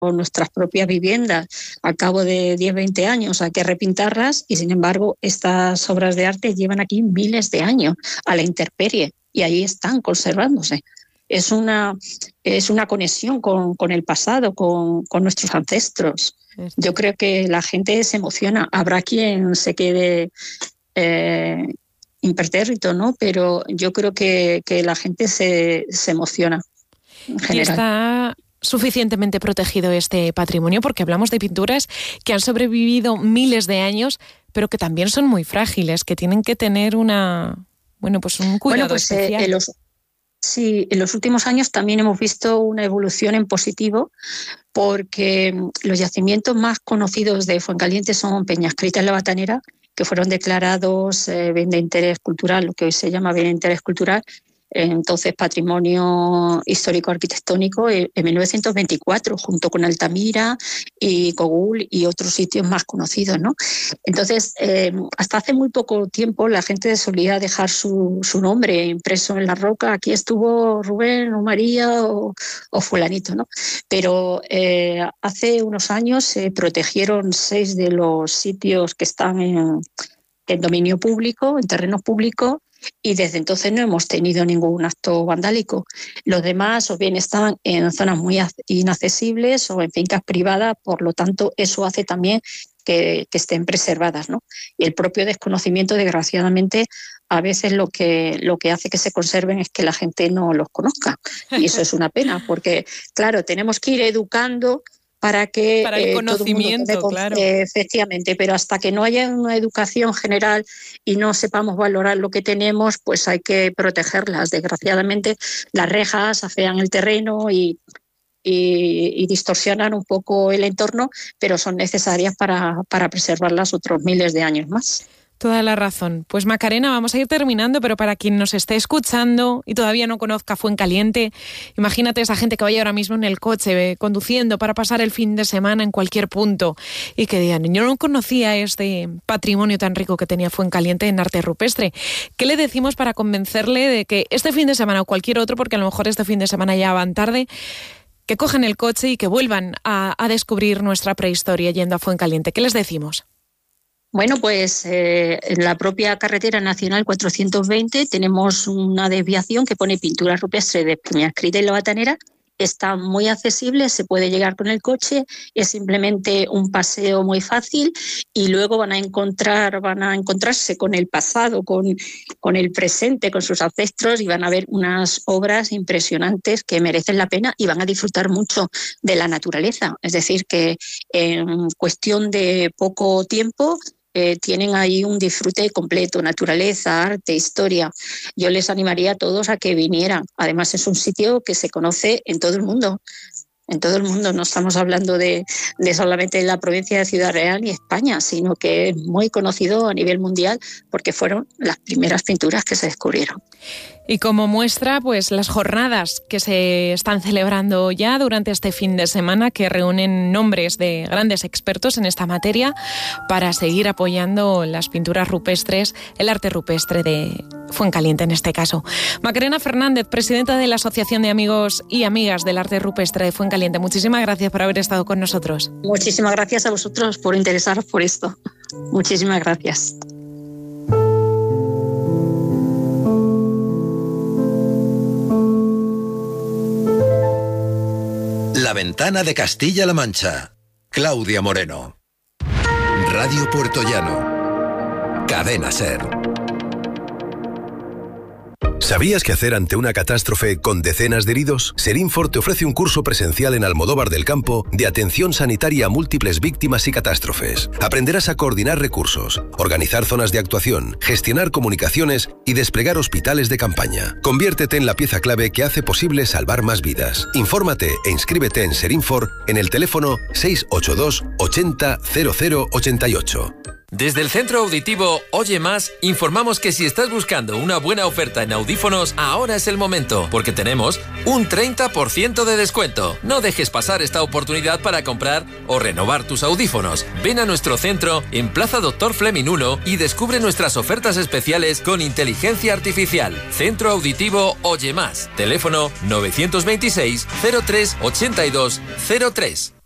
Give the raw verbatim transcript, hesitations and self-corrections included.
nuestras propias viviendas al cabo de diez, veinte años, hay que repintarlas y sin embargo estas obras de arte llevan aquí miles de años a la intemperie y ahí están conservándose. Es una, es una conexión con, con el pasado, con, con nuestros ancestros. Yo creo que la gente se emociona. Habrá quien se quede eh, impertérrito, ¿no? Pero yo creo que, que la gente se, se emociona en general. Y está suficientemente protegido este patrimonio, porque hablamos de pinturas que han sobrevivido miles de años, pero que también son muy frágiles, que tienen que tener una, bueno, pues un cuidado bueno, pues, especial. Eh, en los, sí, en los últimos años también hemos visto una evolución en positivo, porque los yacimientos más conocidos de Fuencaliente son Peñascrita en la Batanera, que fueron declarados eh, bien de interés cultural, lo que hoy se llama bien de interés cultural, entonces patrimonio histórico-arquitectónico en mil novecientos veinticuatro, junto con Altamira y Cogul y otros sitios más conocidos, ¿no? Entonces, eh, hasta hace muy poco tiempo la gente solía dejar su, su nombre impreso en la roca, aquí estuvo Rubén o María o, o fulanito, ¿no? Pero eh, hace unos años se protegieron seis de los sitios que están en, en dominio público, en terrenos públicos, y desde entonces no hemos tenido ningún acto vandálico. Los demás o bien están en zonas muy inaccesibles o en fincas privadas, por lo tanto eso hace también que, que estén preservadas, ¿no? Y el propio desconocimiento, desgraciadamente, a veces lo que, lo que hace que se conserven es que la gente no los conozca. Y eso es una pena, porque claro, tenemos que ir educando para que para el eh, conocimiento, todo el mundo, claro. Eh, efectivamente, pero hasta que no haya una educación general y no sepamos valorar lo que tenemos, pues hay que protegerlas. Desgraciadamente, las rejas afean el terreno y, y, y distorsionan un poco el entorno, pero son necesarias para, para preservarlas otros miles de años más. Toda la razón. Pues Macarena, vamos a ir terminando, pero para quien nos esté escuchando y todavía no conozca Fuencaliente, imagínate esa gente que vaya ahora mismo en el coche, conduciendo para pasar el fin de semana en cualquier punto y que digan, yo no conocía este patrimonio tan rico que tenía Fuencaliente en arte rupestre. ¿Qué le decimos para convencerle de que este fin de semana o cualquier otro, porque a lo mejor este fin de semana ya van tarde, que cojan el coche y que vuelvan a, a descubrir nuestra prehistoria yendo a Fuencaliente? ¿Qué les decimos? Bueno, pues eh, en la propia carretera nacional cuatrocientos veinte tenemos una desviación que pone pintura rupestre de Peñascrita y la Batanera. Está muy accesible, se puede llegar con el coche, es simplemente un paseo muy fácil y luego van a encontrar, van a encontrarse con el pasado, con, con el presente, con sus ancestros y van a ver unas obras impresionantes que merecen la pena y van a disfrutar mucho de la naturaleza. Es decir, que en cuestión de poco tiempo Eh, tienen ahí un disfrute completo, naturaleza, arte, historia. Yo les animaría a todos a que vinieran. Además es un sitio que se conoce en todo el mundo. En todo el mundo, no estamos hablando de, de solamente la provincia de Ciudad Real ni España, sino que es muy conocido a nivel mundial porque fueron las primeras pinturas que se descubrieron. Y como muestra, pues las jornadas que se están celebrando ya durante este fin de semana, que reúnen nombres de grandes expertos en esta materia para seguir apoyando las pinturas rupestres, el arte rupestre de Fuencaliente en este caso. Macarena Fernández, presidenta de la Asociación de Amigos y Amigas del Arte Rupestre de Fuencaliente, muchísimas gracias por haber estado con nosotros. Muchísimas gracias a vosotros por interesaros por esto. Muchísimas gracias. La ventana de Castilla-La Mancha. Claudia Moreno. Radio Puertollano. Cadena SER. ¿Sabías qué hacer ante una catástrofe con decenas de heridos? Serinfor te ofrece un curso presencial en Almodóvar del Campo de atención sanitaria a múltiples víctimas y catástrofes. Aprenderás a coordinar recursos, organizar zonas de actuación, gestionar comunicaciones y desplegar hospitales de campaña. Conviértete en la pieza clave que hace posible salvar más vidas. Infórmate e inscríbete en Serinfor en el teléfono seis ocho dos ochenta cero cero ochenta y ocho. Desde el Centro Auditivo Oye Más, informamos que si estás buscando una buena oferta en audífonos, ahora es el momento, porque tenemos un treinta por ciento de descuento. No dejes pasar esta oportunidad para comprar o renovar tus audífonos. Ven a nuestro centro en Plaza Doctor Fleming uno y descubre nuestras ofertas especiales con inteligencia artificial. Centro Auditivo Oye Más. Teléfono nueve dos seis, cero tres, ochenta y dos cero tres.